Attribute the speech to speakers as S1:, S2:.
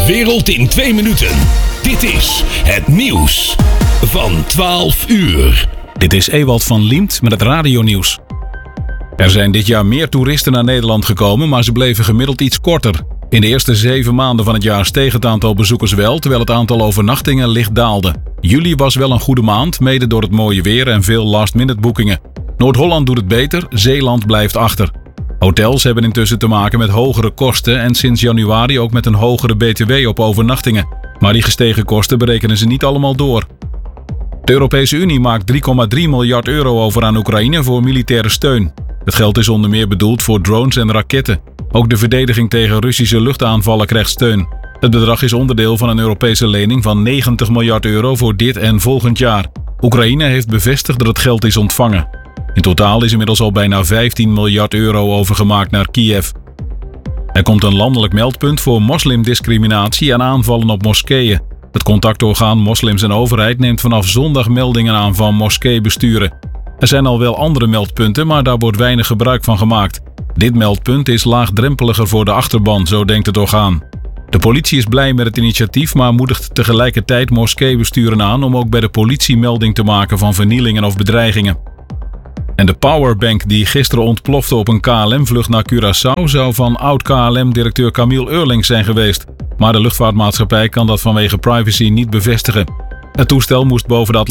S1: wereld in 2 minuten. Dit is het nieuws van 12 uur.
S2: Dit is Ewald van Liemt met het radionieuws. Er zijn dit jaar meer toeristen naar Nederland gekomen, maar ze bleven gemiddeld iets korter. In de eerste 7 maanden van het jaar steeg het aantal bezoekers wel, terwijl het aantal overnachtingen licht daalde. Juli was wel een goede maand, mede door het mooie weer en veel last-minute boekingen. Noord-Holland doet het beter, Zeeland blijft achter. Hotels hebben intussen te maken met hogere kosten en sinds januari ook met een hogere BTW op overnachtingen. Maar die gestegen kosten berekenen ze niet allemaal door. De Europese Unie maakt 3,3 miljard euro over aan Oekraïne voor militaire steun. Het geld is onder meer bedoeld voor drones en raketten. Ook de verdediging tegen Russische luchtaanvallen krijgt steun. Het bedrag is onderdeel van een Europese lening van 90 miljard euro voor dit en volgend jaar. Oekraïne heeft bevestigd dat het geld is ontvangen. In totaal is inmiddels al bijna 15 miljard euro overgemaakt naar Kiev. Er komt een landelijk meldpunt voor moslimdiscriminatie en aanvallen op moskeeën. Het contactorgaan Moslims en Overheid neemt vanaf zondag meldingen aan van moskeebesturen. Er zijn al wel andere meldpunten, maar daar wordt weinig gebruik van gemaakt. Dit meldpunt is laagdrempeliger voor de achterban, zo denkt het orgaan. De politie is blij met het initiatief, maar moedigt tegelijkertijd moskeebesturen aan om ook bij de politie melding te maken van vernielingen of bedreigingen. En de powerbank die gisteren ontplofte op een KLM-vlucht naar Curaçao zou van oud-KLM-directeur Camille Eurlings zijn geweest. Maar de luchtvaartmaatschappij kan dat vanwege privacy niet bevestigen. Het toestel moest boven de